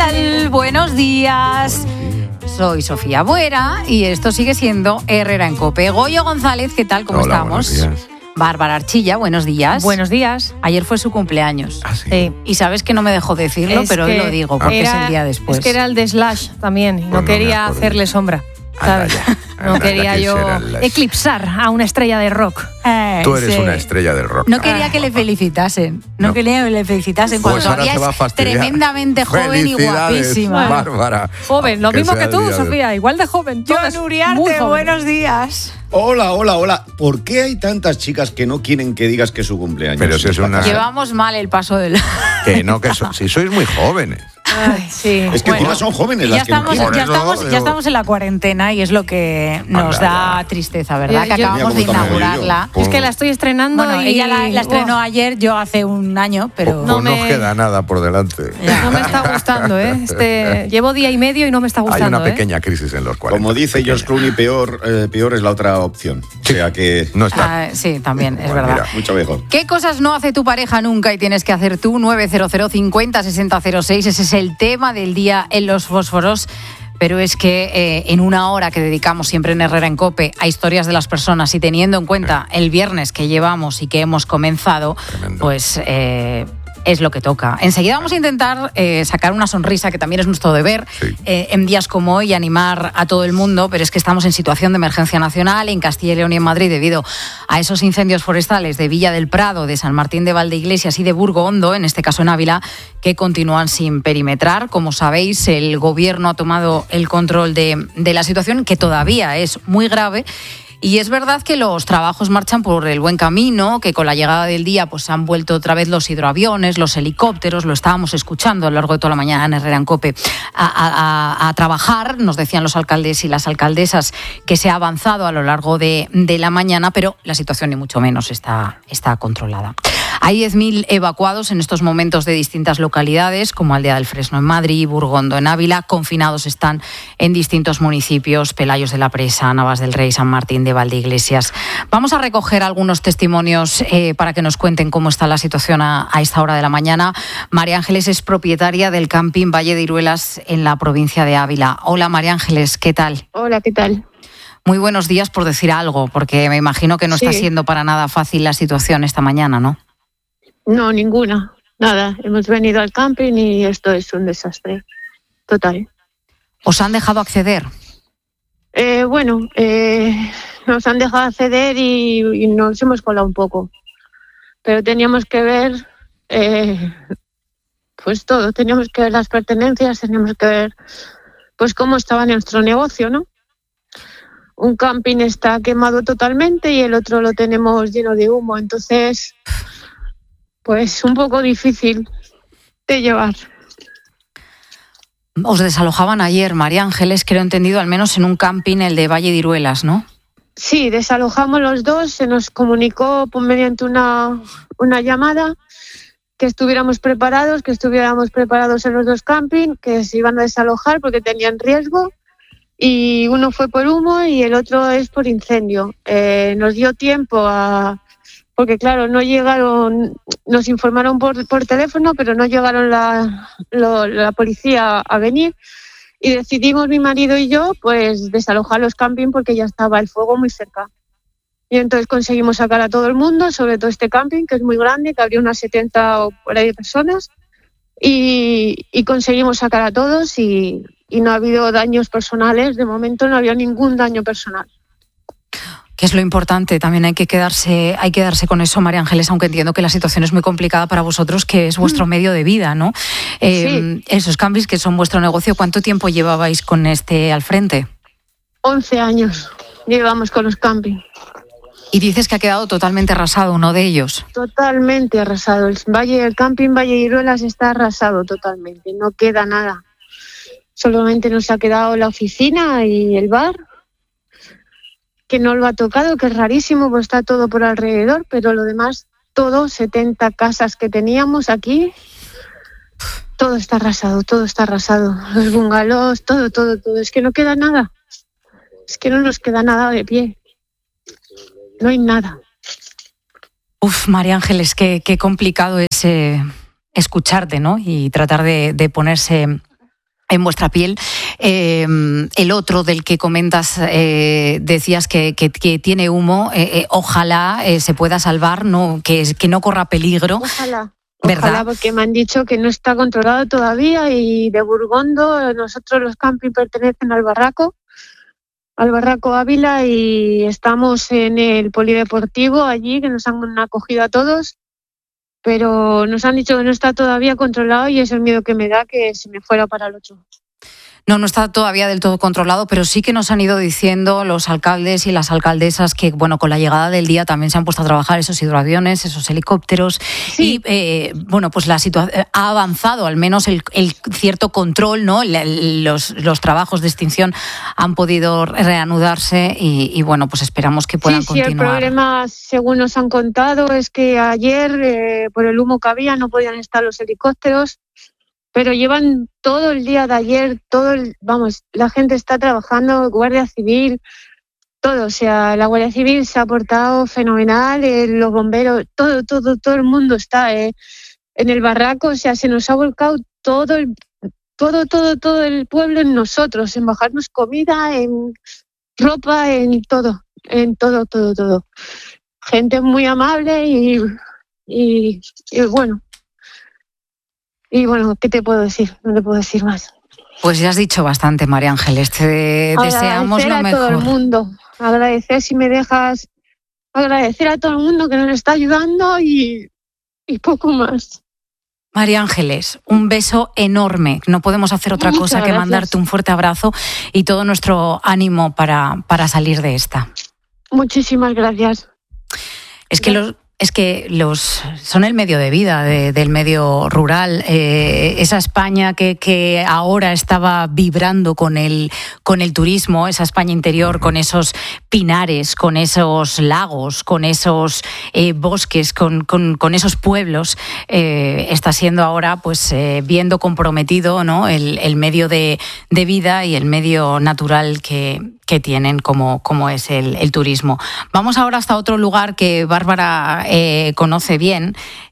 tal? Buenos días. Soy Sofía Buera y esto sigue siendo Herrera en COPE. Goyo González, ¿qué tal? ¿Cómo estamos? Buenos días. Bárbara Archilla, buenos días. Buenos días. Ayer fue su cumpleaños. Sí. Y sabes que no me dejó decirlo, pero hoy lo digo porque es el día después. Es que era el de Slash también. Pues no quería hacerle sombra. ¿Sabes? No quería yo eclipsar a una estrella de rock. Tú eres una estrella del rock. No quería que le felicitasen. No quería que le felicitasen Pues cuando todavía es tremendamente joven y guapísima. Bárbara. Joven, lo mismo que tú, día Sofía. Igual de joven. John Uriarte, buenos días. Hola. ¿Por qué hay tantas chicas que no quieren que digas que es su cumpleaños? Pero si es una... Llevamos mal el paso del... si sois muy jóvenes. Ay, sí. Es que encima son jóvenes las que no quieren. Ya estamos en la cuarentena y es lo que nos da tristeza, ¿verdad? Que acabamos de inaugurarla. Es que la estoy estrenando. Bueno, ella la estrenó ayer, yo hace un año, pero... No queda nada por delante. No me está gustando, ¿eh? Llevo día y medio y no me está gustando. Hay una pequeña crisis en los 40. Como dice George Clooney, peor es la otra opción. O sea que... No está. Sí, también, es verdad. Mira, mucho mejor. ¿Qué cosas no hace tu pareja nunca y tienes que hacer tú? 900 50 60 06. Ese es el tema del día en Los Fósforos. Pero es que en una hora que dedicamos siempre en Herrera en COPE a historias de las personas y teniendo en cuenta el viernes que llevamos y que hemos comenzado, Tremendo. pues... es lo que toca. Enseguida vamos a intentar sacar una sonrisa, que también es nuestro deber, Sí. en días como hoy, animar a todo el mundo, pero es que estamos en situación de emergencia nacional en Castilla y León y en Madrid debido a esos incendios forestales de Villa del Prado, de San Martín de Valdeiglesias y de Burgo Hondo, en este caso en Ávila, que continúan sin perimetrar. Como sabéis, el gobierno ha tomado el control de la situación, que todavía es muy grave. Y es verdad que los trabajos marchan por el buen camino, que con la llegada del día pues se han vuelto otra vez los hidroaviones, los helicópteros, lo estábamos escuchando a lo largo de toda la mañana en Herrera en COPE, a trabajar. Nos decían los alcaldes y las alcaldesas que se ha avanzado a lo largo de la mañana, pero la situación ni mucho menos está controlada. Hay 10.000 evacuados en estos momentos de distintas localidades, como Aldea del Fresno en Madrid, Burgondo en Ávila. Confinados están en distintos municipios: Pelayos de la Presa, Navas del Rey, San Martín de Valdeiglesias. Vamos a recoger algunos testimonios para que nos cuenten cómo está la situación a esta hora de la mañana. María Ángeles es propietaria del camping Valle de Iruelas en la provincia de Ávila. Hola María Ángeles, ¿qué tal? Hola, ¿qué tal? Muy buenos días, por decir algo, porque me imagino que no está siendo para nada fácil la situación esta mañana, ¿no? No, ninguna, nada. Hemos venido al camping y esto es un desastre total. ¿Os han dejado acceder? Nos han dejado acceder y nos hemos colado un poco. Pero teníamos que ver, pues todo. Teníamos que ver las pertenencias, teníamos que ver pues cómo estaba nuestro negocio, ¿no? Un camping está quemado totalmente y el otro lo tenemos lleno de humo. Entonces, pues un poco difícil de llevar. Os desalojaban ayer, María Ángeles, creo entendido, al menos en un camping, el de Valle de Iruelas, ¿no? Sí, desalojamos los dos, se nos comunicó mediante una llamada que estuviéramos preparados en los dos campings, que se iban a desalojar porque tenían riesgo, y uno fue por humo y el otro es por incendio. Nos dio tiempo porque claro, no llegaron, nos informaron por teléfono, pero no llegaron la policía a venir, y decidimos mi marido y yo pues desalojar los camping porque ya estaba el fuego muy cerca. Y entonces conseguimos sacar a todo el mundo, sobre todo este camping que es muy grande, que habría unas 70 o por ahí de personas, y conseguimos sacar a todos y no ha habido daños personales. De momento no había ningún daño personal. Que es lo importante, también hay que quedarse con eso, María Ángeles, aunque entiendo que la situación es muy complicada para vosotros, que es vuestro medio de vida, ¿no? Sí. Esos campings que son vuestro negocio, ¿cuánto tiempo llevabais con este al frente? 11 años llevamos con los campings. Y dices que ha quedado totalmente arrasado uno de ellos. Totalmente arrasado. El camping Valle de Iruelas está arrasado totalmente, no queda nada. Solamente nos ha quedado la oficina y el bar, que no lo ha tocado, que es rarísimo, pues está todo por alrededor, pero lo demás, todo, 70 casas que teníamos aquí, todo está arrasado. Los bungalows, todo. Es que no queda nada. Es que no nos queda nada de pie. No hay nada. María Ángeles, qué complicado es escucharte, ¿no? Y tratar de ponerse en vuestra piel. El otro del que comentas, decías que tiene humo, ojalá se pueda salvar, no, que no corra peligro. Ojalá. ¿Verdad? Ojalá, porque me han dicho que no está controlado todavía, y de Burgondo, nosotros los camping pertenecen al Barraco Ávila, y estamos en el polideportivo allí, que nos han acogido a todos, pero nos han dicho que no está todavía controlado, y es el miedo que me da, que se me fuera para el otro. No está todavía del todo controlado, pero sí que nos han ido diciendo los alcaldes y las alcaldesas que, bueno, con la llegada del día también se han puesto a trabajar esos hidroaviones, esos helicópteros, sí. Y, bueno, pues la situación ha avanzado, al menos el cierto control, ¿no? Los trabajos de extinción han podido reanudarse y, bueno, pues esperamos que puedan continuar. Sí, el problema, según nos han contado, es que ayer, por el humo que había, no podían estar los helicópteros. Pero llevan todo el día de ayer, la gente está trabajando, Guardia Civil, todo. O sea, la Guardia Civil se ha portado fenomenal, los bomberos, todo el mundo está en el barraco. O sea, se nos ha volcado todo el pueblo en nosotros, en bajarnos comida, en ropa, en todo. Gente muy amable y bueno. Y bueno, ¿qué te puedo decir? No te puedo decir más. Pues ya has dicho bastante, María Ángeles. Te deseamos lo mejor. Agradecer a todo el mundo. Agradecer, si me dejas, agradecer a todo el mundo que nos está ayudando y poco más. María Ángeles, un beso enorme. No podemos hacer otra cosa que mandarte un fuerte abrazo y todo nuestro ánimo para salir de esta. Muchísimas gracias. Es que son el medio de vida del medio rural, esa España que ahora estaba vibrando con el turismo, esa España interior, con esos pinares, con esos lagos, con esos bosques, con esos pueblos, está siendo ahora pues viendo comprometido, ¿no? el medio de vida y el medio natural que tienen como es el turismo. Vamos ahora hasta otro lugar que Bárbara conoce bien.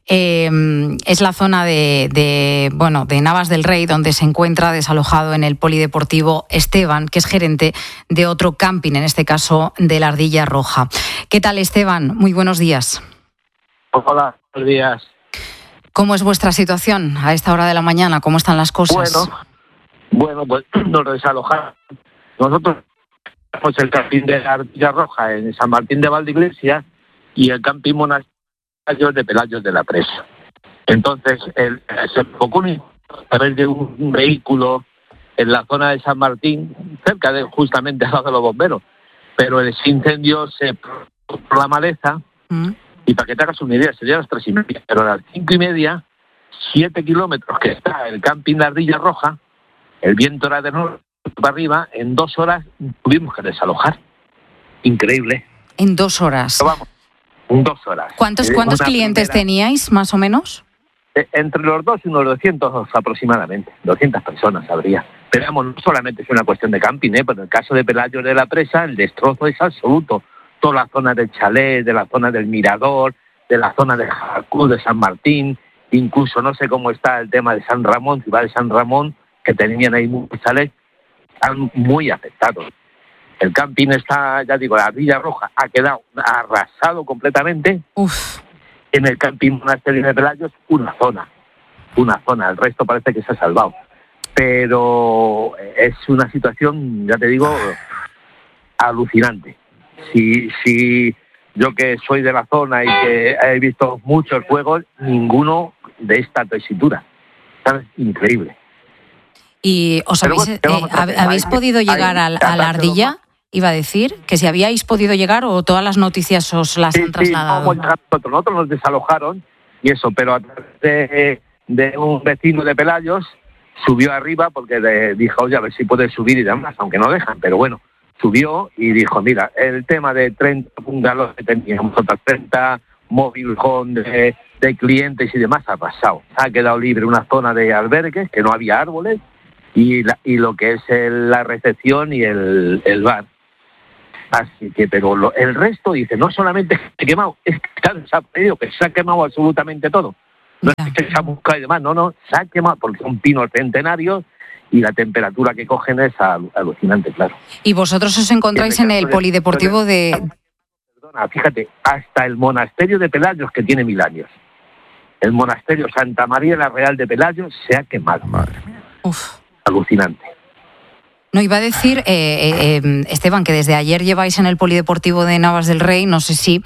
Es la zona de Navas del Rey, donde se encuentra desalojado en el polideportivo Esteban, que es gerente de otro camping, en este caso de la Ardilla Roja. ¿Qué tal, Esteban? Muy buenos días. Hola, buenos días. ¿Cómo es vuestra situación a esta hora de la mañana? ¿Cómo están las cosas? Bueno, pues nos desalojamos. Nosotros tenemos el camping de la Ardilla Roja en San Martín de Valdeiglesias y el camping Monasterio de Pelayos de la Presa. Entonces, se provocó a través de un vehículo en la zona de San Martín, cerca de justamente al lado de los bomberos, pero ese incendio se produjo por la maleza. Y para que te hagas una idea, sería a las 3:30, pero a las 5:30, 7 kilómetros que está el camping de Ardilla Roja, el viento era de norte para arriba, en 2 horas tuvimos que desalojar. Increíble. En 2 horas. Pero vamos, en 2 horas. ¿Cuántos clientes teníais, más o menos? Entre los dos, unos 200 aproximadamente. 200 personas habría. Pero vamos, no solamente es una cuestión de camping, pero en el caso de Pelayos de la Presa, el destrozo es absoluto. Toda la zona del chalet, de la zona del Mirador, de la zona de Jacú, de San Martín, incluso no sé cómo está el tema de San Ramón, ciudad de San Ramón, que tenían ahí muchos chalets, están muy afectados. El camping está, ya digo, la Ardilla Roja ha quedado arrasado completamente. Uf. En el camping Monasterio de Pelayos, una zona, el resto parece que se ha salvado. Pero es una situación, ya te digo, alucinante. Si yo que soy de la zona y que he visto muchos fuegos, ninguno de esta tesitura. ¿Sabes? Increíble. ¿Y habéis podido llegar a la Ardilla? Iba a decir que si habíais podido llegar o todas las noticias os las han trasladado. Sí, nosotros nos desalojaron y eso, pero a través de un vecino de Pelayos subió arriba porque le dijo, oye, a ver si puedes subir y demás, aunque no dejan, pero bueno, subió y dijo, mira, el tema de 30 bungalows que teníamos, otras 30 móvil home de clientes y demás ha pasado. Ha quedado libre una zona de albergues, que no había árboles, y lo que es la recepción y el bar. Así que, pero el resto, dice, no solamente se ha quemado, es que se ha quemado absolutamente todo. No es que se ha buscado y demás, no, se ha quemado porque son pinos centenarios y la temperatura que cogen es alucinante, claro. ¿Y vosotros os encontráis en el polideportivo de...? Perdona, fíjate, hasta el monasterio de Pelayos, que tiene 1000 años, el monasterio Santa María la Real de Pelayos, se ha quemado. Madre mía. Uf. Alucinante. No, iba a decir, Esteban, que desde ayer lleváis en el polideportivo de Navas del Rey, no sé si,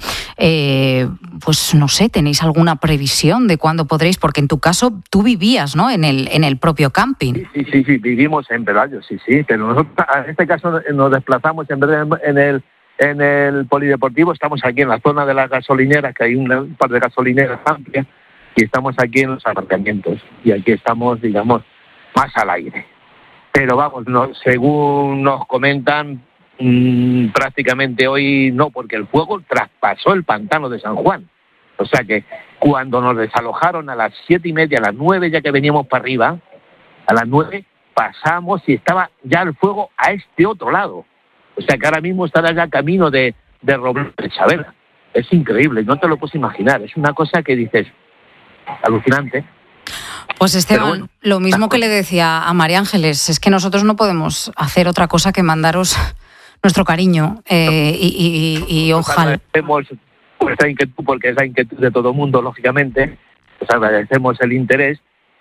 pues no sé, tenéis alguna previsión de cuándo podréis, porque en tu caso tú vivías, ¿no?, en el propio camping. Sí, vivimos en Pelayos, sí, pero nosotros en este caso nos desplazamos en vez de en el polideportivo, estamos aquí en la zona de las gasolineras, que hay un par de gasolineras amplias, y estamos aquí en los aparcamientos, y aquí estamos, digamos, más al aire. Pero vamos, según nos comentan, prácticamente hoy no, porque el fuego traspasó el pantano de San Juan. O sea que cuando nos desalojaron a las 7:30, a las 9, ya que veníamos para arriba, a las 9 pasamos y estaba ya el fuego a este otro lado. O sea que ahora mismo estará ya camino de Robledo de Chavela. Es increíble, no te lo puedes imaginar. Es una cosa que dices, alucinante. Pues Esteban, bueno, lo mismo que le decía a María Ángeles, es que nosotros no podemos hacer otra cosa que mandaros nuestro cariño y ojalá. Agradecemos esa inquietud, porque es la inquietud de todo el mundo, lógicamente. Pues agradecemos el interés,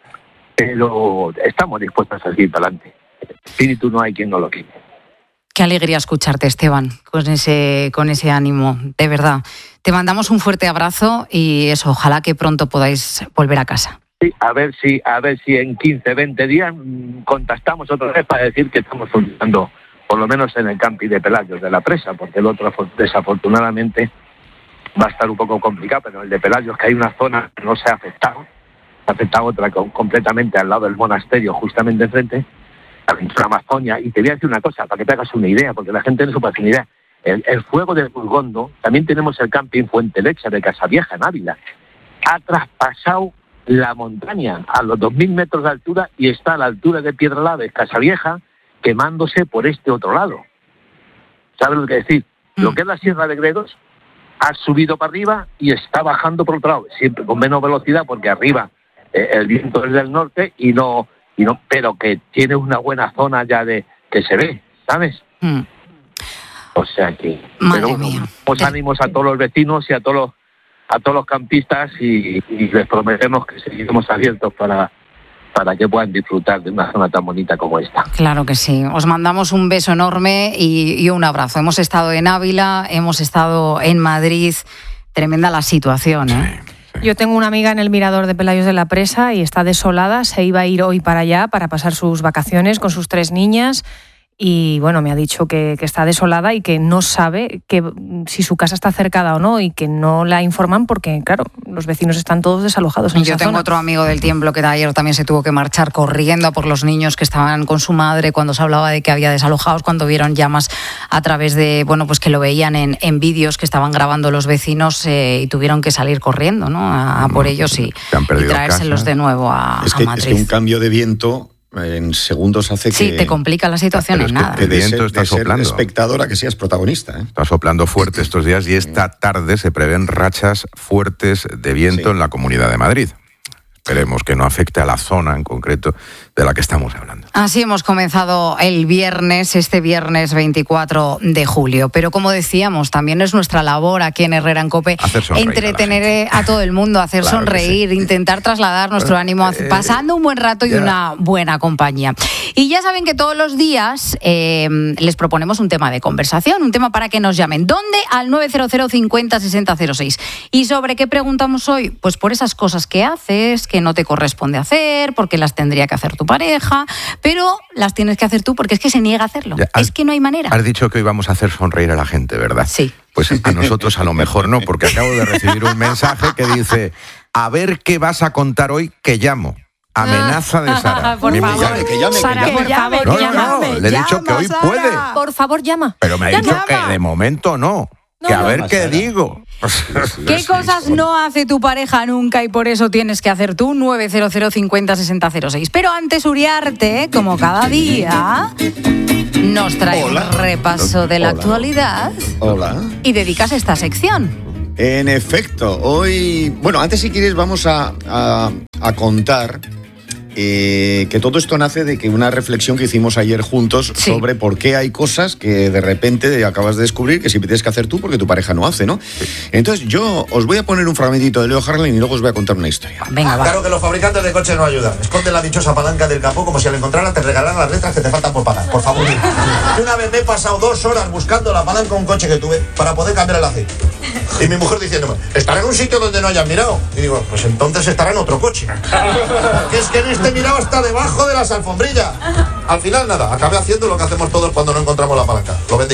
pero estamos dispuestos a seguir para adelante. El espíritu no hay quien no lo quite. Qué alegría escucharte, Esteban, con ese ánimo, de verdad. Te mandamos un fuerte abrazo y eso, ojalá que pronto podáis volver a casa. Sí, a ver si en 15, 20 días contactamos otra vez para decir que estamos funcionando, por lo menos en el camping de Pelayos de la Presa, porque el otro desafortunadamente va a estar un poco complicado, pero el de Pelayos, que hay una zona que no se ha afectado otra completamente al lado del monasterio, justamente enfrente, la aventura Amazonia. Y te voy a decir una cosa, para que te hagas una idea, porque la gente no se puede hacer una idea. El fuego de Burgondo, también tenemos el camping Fuente Lecha de Casavieja, en Ávila, ha traspasado la montaña a los 2000 metros de altura y está a la altura de Piedralada de Casavieja, quemándose por este otro lado. ¿Sabes lo que decir? Lo que es la Sierra de Gredos ha subido para arriba y está bajando por otro lado, siempre con menos velocidad, porque arriba el viento es del norte y no, pero que tiene una buena zona ya de que se ve, ¿sabes? O sea que, madre mía, pues ánimos a todos los vecinos y a todos los campistas y les prometemos que seguiremos abiertos para que puedan disfrutar de una zona tan bonita como esta. Claro que sí. Os mandamos un beso enorme y un abrazo. Hemos estado en Ávila, hemos estado en Madrid. Tremenda la situación, ¿eh? Sí. Yo tengo una amiga en el mirador de Pelayos de la Presa y está desolada. Se iba a ir hoy para allá para pasar sus vacaciones con sus 3 niñas. Y bueno, me ha dicho que está desolada y que no sabe si su casa está cercada o no, y que no la informan porque, claro, los vecinos están todos desalojados en esa zona. Yo tengo otro amigo del Tiemblo que de ayer también se tuvo que marchar corriendo por los niños que estaban con su madre cuando se hablaba de que había desalojados, cuando vieron llamas a través de, bueno, pues que lo veían en vídeos que estaban grabando los vecinos y tuvieron que salir corriendo, ¿no? A por ellos y traérselos de nuevo a Madrid. Es que un cambio de viento en segundos hace que... Sí, te complica la situación en nada. El viento está soplando. Espectadora que seas protagonista, ¿eh? Está soplando fuerte estos días y esta tarde se prevén rachas fuertes de viento en la Comunidad de Madrid. Esperemos que no afecte a la zona en concreto de la que estamos hablando. Así hemos comenzado este viernes 24 de julio. Pero como decíamos, también es nuestra labor aquí en Herrera en COPE entretener a todo el mundo, hacer sonreír, intentar trasladar nuestro ánimo, pasando un buen rato y una buena compañía. Y ya saben que todos los días les proponemos un tema de conversación, un tema para que nos llamen. ¿Dónde? Al 900 50 60 06. ¿Y sobre qué preguntamos hoy? Pues por esas cosas que haces, que no te corresponde hacer, porque las tendría que hacer tu pareja, pero las tienes que hacer tú porque es que se niega a hacerlo. Es que no hay manera. Has dicho que hoy vamos a hacer sonreír a la gente, ¿verdad? Sí. Pues a nosotros a lo mejor no, porque acabo de recibir un mensaje que dice: a ver qué vas a contar hoy, que llamo. Amenaza de Sara. Por favor, Sara, por favor, no, le he dicho que hoy Sara, puede. Por favor, llama. Pero me ha dicho que de momento no. Que a ver qué digo. ¿Qué cosas no hace tu pareja nunca y por eso tienes que hacer tú? 900 50 60 06. Pero antes, Uriarte, como cada día, nos trae un repaso de la actualidad. Hola. Y dedicas esta sección. En efecto, hoy... Bueno, antes si quieres vamos a contar que todo esto nace de que una reflexión que hicimos ayer juntos sobre por qué hay cosas que de repente acabas de descubrir que siempre tienes que hacer tú porque tu pareja no hace, ¿no? Entonces yo os voy a poner un fragmentito de Leo Harlem y luego os voy a contar una historia. Venga, va. Claro que los fabricantes de coches no ayudan. Esconden la dichosa palanca del capó como si al encontrarla te regalaran las letras que te faltan por pagar. Por favor, mira. Yo una vez me he pasado 2 horas buscando la palanca de un coche que tuve para poder cambiar el aceite. Y mi mujer diciéndome, ¿estará en un sitio donde no hayas mirado? Y digo, pues entonces estará en otro coche. Que es que en este mirado está debajo de las alfombrillas. Al final nada, acabé haciendo lo que hacemos todos cuando no encontramos la palanca. Lo vendí.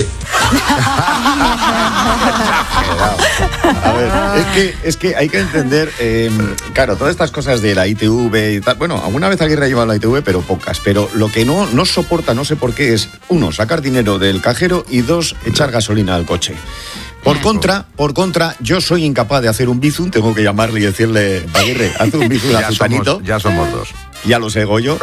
A ver, es que hay que entender, claro, todas estas cosas de la ITV y tal. Bueno, alguna vez alguien ha llevado la ITV, pero pocas. Pero lo que no soporta, no sé por qué, es 1, sacar dinero del cajero y 2, echar gasolina al coche. Por contra, yo soy incapaz de hacer un bizum, tengo que llamarle y decirle, Aguirre, haz un bizum a Zutanito. Ya somos 2. Ya lo sé, Goyo.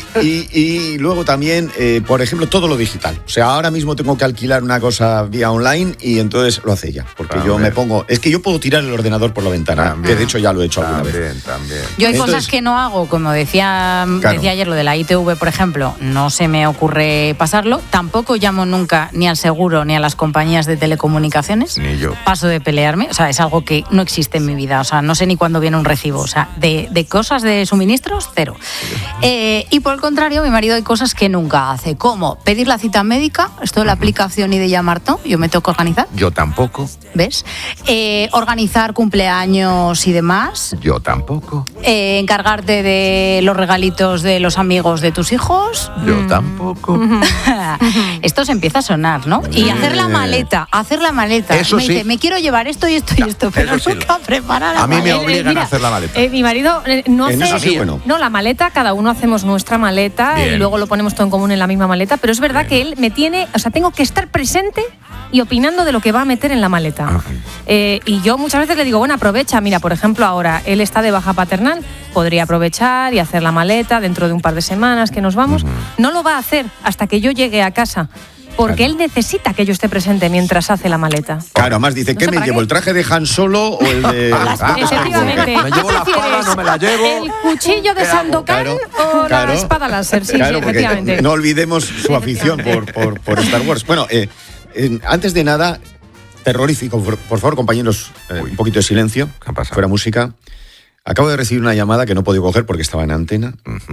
Y luego también, por ejemplo, todo lo digital. O sea, ahora mismo tengo que alquilar una cosa vía online y entonces lo hace ella. Porque yo me pongo... Es que yo puedo tirar el ordenador por la ventana, que de hecho ya lo he hecho alguna vez. También. Yo hay cosas que no hago, como decía ayer lo de la ITV, por ejemplo, no se me ocurre pasarlo. Tampoco llamo nunca ni al seguro ni a las compañías de telecomunicaciones. Ni yo. Paso de pelearme. O sea, es algo que no existe en mi vida. O sea, no sé ni cuándo viene un recibo. O sea, de cosas de suministros, 0. Y por el contrario, mi marido hay cosas que nunca hace, como pedir la cita médica, esto de la aplicación y de llamar todo, yo me tengo que organizar. Yo tampoco. ¿Ves? Organizar cumpleaños y demás. Yo tampoco. Encargarte de los regalitos de los amigos de tus hijos. Yo tampoco. Esto se empieza a sonar, ¿no? Y hacer la maleta. Eso me sí. dice, me quiero llevar esto y esto y esto, pero nunca preparar la A mí me maleta. obligan a hacer la maleta. Mi marido no En hace... eso sí, bueno. No, la maleta, cada uno hacemos nuestra maleta. Bien. Y luego lo ponemos todo en común en la misma maleta, pero es verdad que él me tiene... O sea, tengo que estar presente y opinando de lo que va a meter en la maleta. Y yo muchas veces le digo, bueno, aprovecha. Mira, por ejemplo, ahora él está de baja paternal, podría aprovechar y hacer la maleta dentro de un par de semanas que nos vamos. No lo va a hacer hasta que yo llegue a casa. Porque él necesita que yo esté presente mientras hace la maleta. Claro, además dice, No ¿qué sé me para llevo? qué. ¿El traje de Han Solo o el de...? Efectivamente. Me llevo la espada, no me la llevo. ¿El cuchillo de Sandokan o la espada láser? Sí, Claro, porque efectivamente. no olvidemos su afición por Star Wars. Bueno, antes de nada, terrorífico, por favor, compañeros, un poquito de silencio, ¿Qué ha pasado? fuera música. Acabo de recibir una llamada que no he podido coger porque estaba en antena.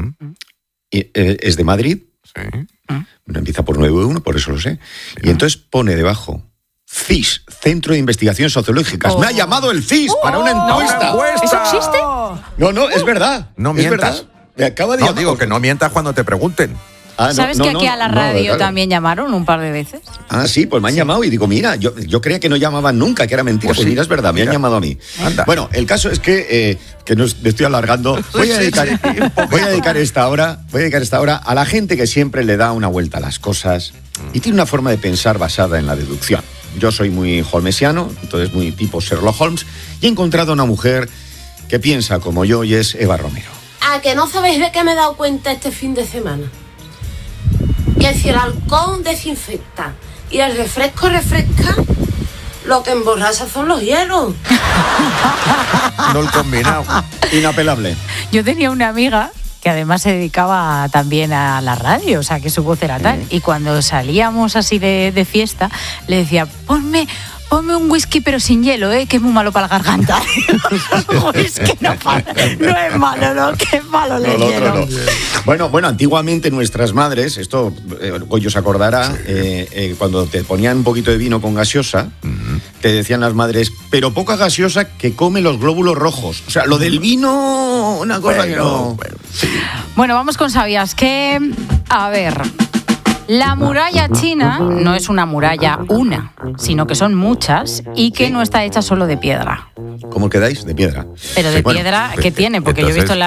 Y, es de Madrid. Sí. Bueno, empieza por 91, por eso lo sé. Y entonces pone debajo, CIS, Centro de Investigaciones Sociológicas. Me ha llamado el CIS para una encuesta. ¿Eso existe? No, es verdad. No es mientas. verdad. Me acaba de No, llamar. digo que no mientas cuando te pregunten. Ah, no, ¿Sabes no, que no, aquí a la no, radio claro. también llamaron un par de veces? Ah, sí, pues me han llamado y digo, mira, yo creía que no llamaban nunca, que era mentira. Pues Pues sí, mira, es verdad, me mira. han llamado a mí. Anda. Bueno, el caso es que no me estoy alargando. Voy a dedicar esta hora a la gente que siempre le da una vuelta a las cosas y tiene una forma de pensar basada en la deducción. Yo soy muy holmesiano, entonces muy tipo Sherlock Holmes, y he encontrado a una mujer que piensa como yo y es Eva Romero. ¿A que no sabéis de qué me he dado cuenta este fin de semana? Que si el alcohol desinfecta y el refresco refresca, lo que emborracha son los hielos. No el combinado. Inapelable. Yo tenía una amiga que además se dedicaba también a la radio, o sea, que su voz era tal. Y cuando salíamos así de fiesta, le decía, ponme un whisky pero sin hielo, que es muy malo para la garganta. Whisky no es malo, ¿no? Que es malo el hielo. No. Bueno, antiguamente nuestras madres, esto Goyo se acordará, cuando te ponían un poquito de vino con gaseosa, te decían las madres, pero poca gaseosa que come los glóbulos rojos. O sea, lo del vino, una cosa que no... Bueno, vamos con ¿sabías qué? A ver... La muralla china no es una muralla una, sino que son muchas y que no está hecha solo de piedra. ¿Cómo quedáis? De piedra. Pero de piedra, ¿qué tiene? Porque yo he visto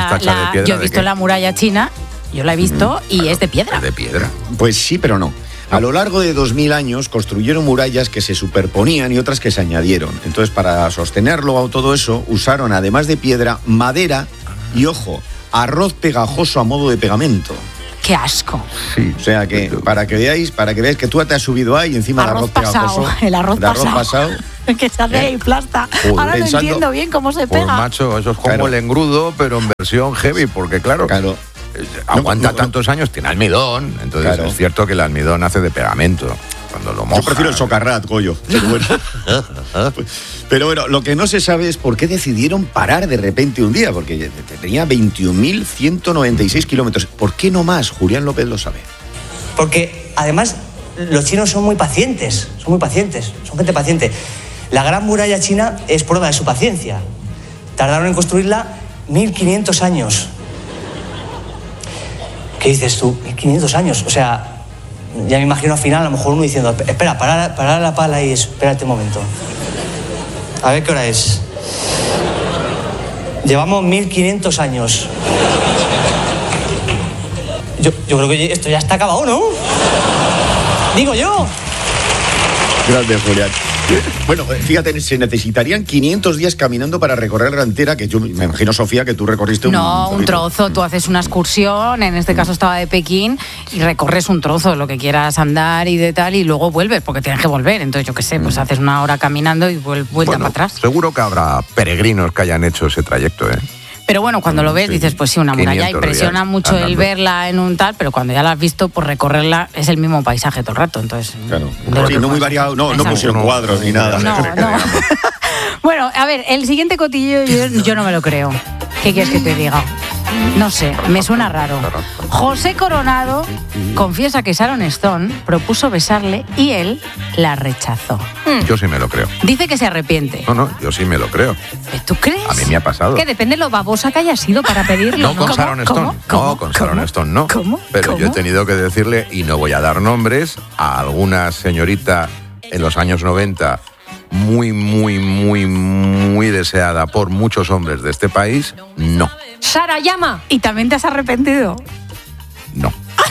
la muralla china, yo la he visto y es de piedra. De piedra. Pues sí, pero no. A lo largo de 2000 años construyeron murallas que se superponían y otras que se añadieron. Entonces, para sostenerlo todo eso, usaron además de piedra, madera y, ojo, arroz pegajoso a modo de pegamento. ¡Qué asco! Sí. O sea que para que veáis que tú te has subido ahí y encima arroz el arroz pegajoso. pasado, el arroz pasado. que se hace ahí plasta. Joder, Ahora no entiendo bien cómo se Pues pega. macho, eso es como el engrudo, pero en versión heavy, porque claro. Aguanta tantos años, tiene almidón, entonces es cierto que el almidón hace de pegamento. Cuando lo moja. Yo prefiero el socarrat, Goyo. Pero bueno. Pero bueno, lo que no se sabe es por qué decidieron parar de repente un día, porque tenía 21.196 kilómetros. ¿Por qué no más? Julián López lo sabe. Porque además los chinos son muy pacientes, son gente paciente. La Gran Muralla China es prueba de su paciencia. Tardaron en construirla 1500 años. ¿Qué dices tú? 1500 años, o sea... Ya me imagino al final a lo mejor uno diciendo, espera, para la pala y espérate un momento. A ver qué hora es. Llevamos 1500 años. Yo creo que esto ya está acabado, ¿no? Digo yo. Grande, Julián. Bueno, fíjate, se necesitarían 500 días caminando para recorrer la entera, que yo me imagino, Sofía, que tú recorriste un trozo. Tú haces una excursión, en este caso estaba de Pekín, y recorres un trozo, lo que quieras andar y de tal, y luego vuelves, porque tienes que volver. Entonces, yo qué sé, pues haces una hora caminando y vuelta para atrás. Seguro que habrá peregrinos que hayan hecho ese trayecto, ¿eh? Pero bueno, cuando lo ves dices, pues sí, una muralla impresiona mucho el verla en un tal, pero cuando ya la has visto, pues recorrerla es el mismo paisaje todo el rato. Entonces, claro, no muy variado, no pusieron cuadros ni nada. No. Bueno, a ver, el siguiente cotillo yo no me lo creo. ¿Qué quieres que te diga? No sé, me suena raro. José Coronado confiesa que Sharon Stone propuso besarle y él la rechazó. Yo sí me lo creo. Dice que se arrepiente. No, yo sí me lo creo. ¿Tú crees? A mí me ha pasado. Que depende lo babosa que haya sido para pedirlo. No con Sharon Stone. No, con Sharon Stone no. ¿Cómo? Pero yo he tenido que decirle, y no voy a dar nombres, a alguna señorita en los años 90 muy deseada por muchos hombres de este país, no. Sara, llama. ¿Y también te has arrepentido? No.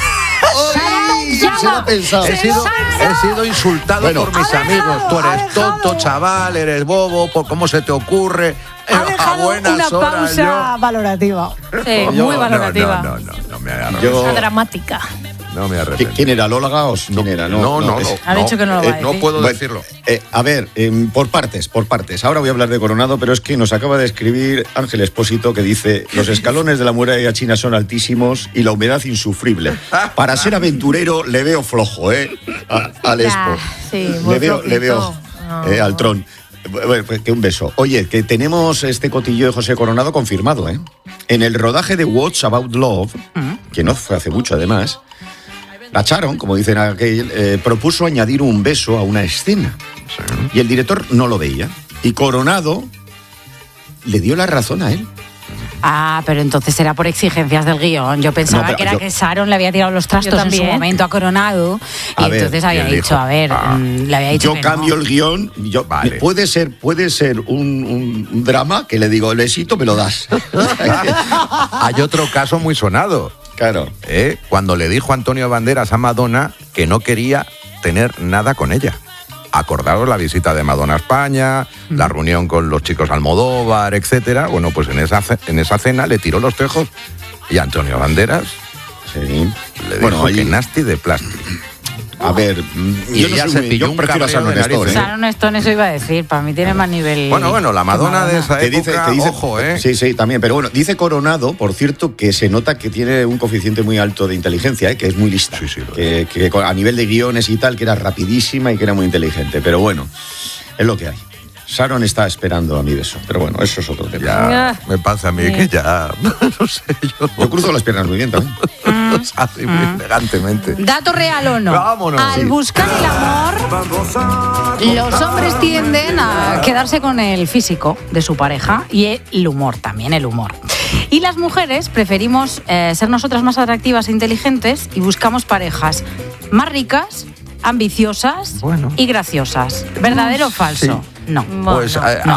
llama. He sido insultado por mis amigos. Tú eres tonto, chaval, eres bobo, ¿cómo se te ocurre? Ha dejado una pausa valorativa. Sí, muy valorativa. No me arrepiento. Una dramática. No me arrepiento. ¿Quién era? ¿Lola Gaos? ¿Quién era? No. Ha dicho que no lo va a decir. No puedo decirlo. A ver, por partes. Ahora voy a hablar de Coronado, pero es que nos acaba de escribir Ángel Espósito, que dice: los escalones de la muralla china son altísimos y la humedad insufrible. Para ser aventurero le veo flojo, al Expo. Sí, le veo al Tron. Bueno, pues que un beso. Oye, que tenemos este cotillo de José Coronado confirmado, ¿eh? En el rodaje de What's About Love, que no fue hace mucho además, la Sharon, como dicen aquel, propuso añadir un beso a una escena. Sí. Y el director no lo veía. Y Coronado le dio la razón a él. Ah, pero entonces era por exigencias del guión. Yo pensaba que Sharon le había tirado los trastos en su momento a Coronado y entonces había dicho, le había dicho yo cambio el guión, vale. Puede ser un drama que le digo, Lesito, me lo das. Hay otro caso muy sonado. Claro. Cuando le dijo Antonio Banderas a Madonna que no quería tener nada con ella. Acordaros la visita de Madonna a España, la reunión con los chicos Almodóvar, etcétera. Bueno, pues en esa cena le tiró los tejos y Antonio Banderas le dijo que nasty de plástico. A ver, y ella se pilló un cabreo en la nariz. Sharon Stone, eso iba a decir, para mí tiene más nivel. Bueno, la Madonna de esa época, dice, ojo, Sí, también, pero bueno, dice Coronado, por cierto, que se nota que tiene un coeficiente muy alto de inteligencia, que es muy lista. Sí, que a nivel de guiones y tal, que era rapidísima y que era muy inteligente, pero bueno, es lo que hay. Sharon está esperando a mi beso, pero bueno, eso es otro tema. Ya, me pasa a mí que ya, no sé, yo cruzo las piernas muy bien también. Así muy elegantemente. ¿Dato real o no? Vámonos. Al buscar el amor, los hombres tienden a quedarse con el físico de su pareja y el humor, también el humor. Y las mujeres preferimos ser nosotras más atractivas e inteligentes y buscamos parejas más ricas, ambiciosas y graciosas. ¿Verdadero o falso? Sí. No. Pues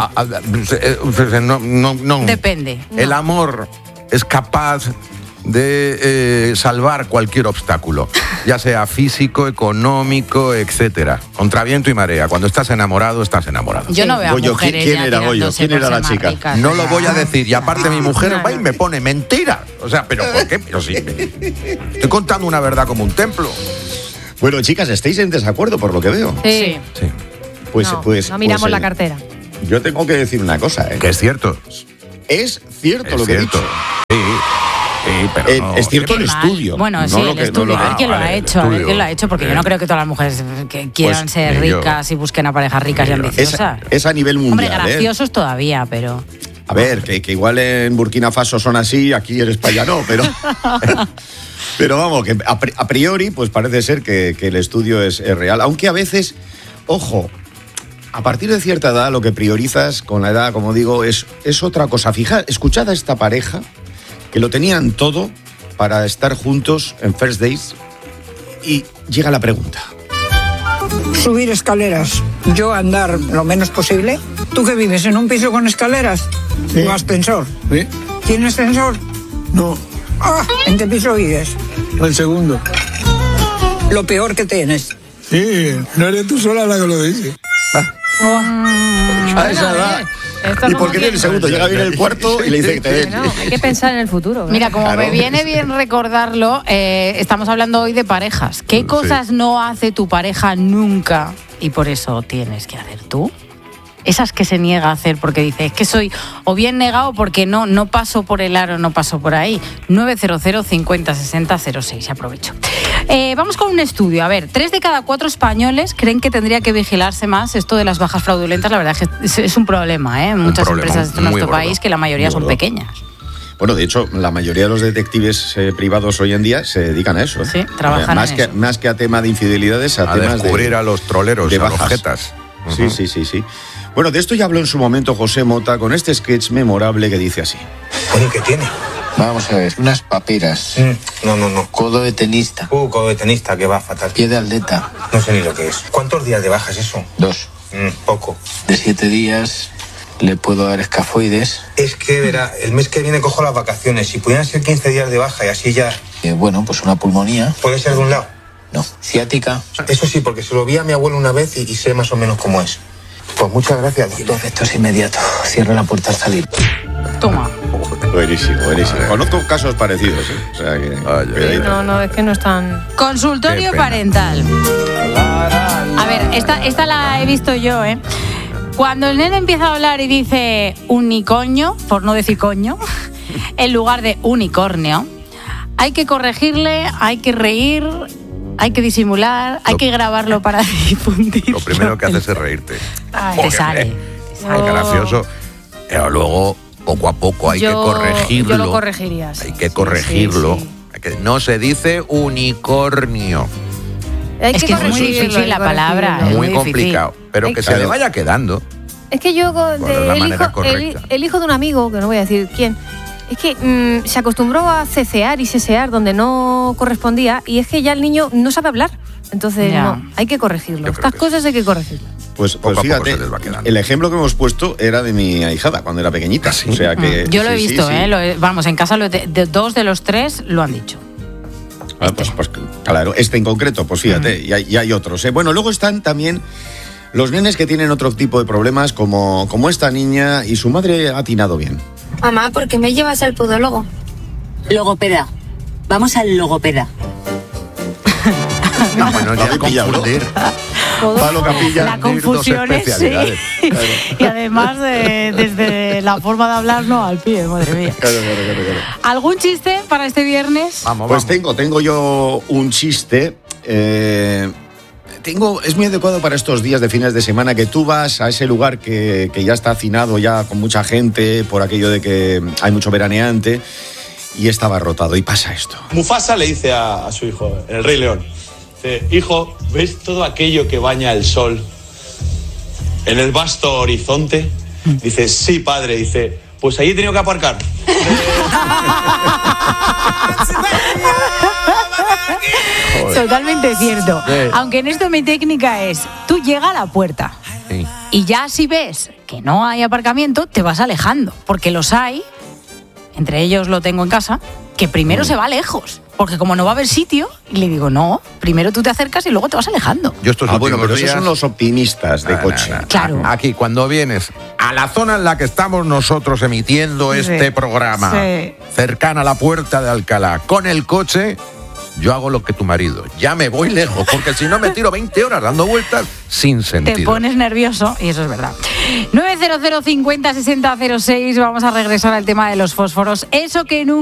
no. Depende. El amor es capaz de salvar cualquier obstáculo, ya sea físico, económico, etcétera. Contra viento y marea. Cuando estás enamorado, estás enamorado. Yo no veo a mujeres ¿Quién era Goyo? ¿Quién era la chica? Ricas, no lo voy a decir. Y aparte mi mujer va y me pone mentira. O sea, ¿pero por qué? Pero sí, estoy contando una verdad como un templo. Bueno, chicas, estáis en desacuerdo por lo que veo. Sí. no miramos la cartera. Yo tengo que decir una cosa, Que es cierto. Es cierto lo que he dicho. Sí, pero no. Es cierto el estudio. Bueno, no sí, lo el que, estudio. no lo A ver quién lo ha hecho, a ver quién lo ha hecho, porque yo no creo que todas las mujeres que quieran Pues, ser ricas y busquen a parejas ricas y ambiciosas. Es a nivel mundial. Hombre, graciosos todavía, pero... A ver, que igual en Burkina Faso son así, aquí en España no, pero... Pero vamos, que a priori pues parece ser que el estudio es real. Aunque a veces, ojo, a partir de cierta edad lo que priorizas con la edad, como digo, es otra cosa. Escuchad a esta pareja que lo tenían todo para estar juntos en First Dates y llega la pregunta. Subir escaleras, yo andar lo menos posible. ¿Tú que vives en un piso con escaleras? Sí. ¿O ascensor? ¿Sí? ¿Tienes ascensor? No, ¿En qué piso vives? el segundo. Lo peor que tienes. Sí, no eres tú sola la que lo dice. A esa edad. ¿Y por qué tiene el segundo? Llega bien el cuarto y le dice que te den. No, hay que pensar en el futuro. Mira, como Claro. me viene bien recordarlo, estamos hablando hoy de parejas. ¿Qué cosas no hace tu pareja nunca y por eso tienes que hacer tú? Esas que se niega a hacer porque dice, es que soy o bien negado porque no paso por el aro, no paso por ahí. 900 50 60 06, aprovecho. Vamos con un estudio. A ver, 3 de cada 4 españoles creen que tendría que vigilarse más esto de las bajas fraudulentas. La verdad es que es un problema, ¿eh? Muchas empresas de nuestro país que la mayoría son pequeñas. Bueno, de hecho, la mayoría de los detectives privados hoy en día se dedican a eso. Sí, trabajan más en que, eso. Más que a tema de infidelidades, a temas descubrir a los troleros, de a los bajas. jetas. Sí, sí, sí, sí. Bueno, de esto ya habló en su momento José Mota con este sketch memorable que dice así. Bueno, ¿qué tiene? Vamos a ver, unas paperas. No. Codo de tenista. Codo de tenista, que va fatal. Pie de atleta. No sé ni lo que es. ¿Cuántos días de baja es eso? 2. Poco. De 7 días le puedo dar escafoides. Es que, verá, el mes que viene cojo las vacaciones. Si pudieran ser 15 días de baja y así ya... Bueno, pues una pulmonía. ¿Puede ser de un lado? No. Ciática. Eso sí, porque se lo vi a mi abuelo una vez y sé más o menos cómo es. Pues muchas gracias, doctor. Esto es inmediato. Cierra la puerta al salir. Toma. Buenísimo, buenísimo. Conozco casos parecidos, ¿eh? O sea que... No, es que no están... Consultorio parental. A ver, esta la he visto yo, ¿eh? Cuando el nene empieza a hablar y dice unicoño, por no decir coño, en lugar de unicornio, hay que corregirle, hay que reír, hay que disimular, hay que grabarlo para difundir. Lo primero que haces es reírte. Te sale. Es gracioso. Pero luego, poco a poco, hay que corregirlo. Yo lo corregiría. Hay que corregirlo. Sí. No se dice unicornio. Es que es muy difícil la palabra. Es Muy muy complicado. difícil. Pero que se le vaya quedando. Es que yo, el hijo de un amigo, que no voy a decir quién, es que se acostumbró a cecear y sesear donde no correspondía y es que ya el niño no sabe hablar. Entonces, no, hay que corregirlo. Estas cosas hay que corregirlas. Pues fíjate, el ejemplo que hemos puesto era de mi ahijada cuando era pequeñita. O sea que, Yo lo he visto, sí. Vamos, en casa de 2 de los 3 lo han dicho. Pues claro, este en concreto, pues fíjate, y hay otros. Bueno, luego están también los nenes que tienen otro tipo de problemas, como esta niña, y su madre ha atinado bien. Mamá, ¿por qué me llevas al podólogo? Logopeda. Vamos al logopeda. No, bueno, ya he pillado, ¿no? Pablo Capilla. La confusión es sí. Y además desde la forma de hablar, no al pie, madre mía. Claro. ¿Algún chiste para este viernes? Pues tengo yo un chiste. Es muy adecuado para estos días de fines de semana que tú vas a ese lugar que ya está hacinado ya con mucha gente por aquello de que hay mucho veraneante y está abarrotado y pasa esto. Mufasa le dice a su hijo, el Rey León, dice, hijo, ¿ves todo aquello que baña el sol en el vasto horizonte? Dice, sí, padre. Dice, pues allí he tenido que aparcar. Totalmente cierto. Sí. Aunque en esto mi técnica es, tú llega a la puerta y ya si ves que no hay aparcamiento, te vas alejando, porque los hay, entre ellos lo tengo en casa, que primero se va lejos, porque como no va a haber sitio, le digo, no, primero tú te acercas y luego te vas alejando. Yo estos últimos pero esos días- son los optimistas de coche. Claro. Aquí, cuando vienes a la zona en la que estamos nosotros emitiendo este programa, Sí. cercana a la puerta de Alcalá, con el coche, yo hago lo que tu marido. Ya me voy lejos, porque si no me tiro 20 horas dando vueltas sin sentido. Te pones nervioso y eso es verdad. 900 50 60 06, vamos a regresar al tema de los fósforos. Eso que nunca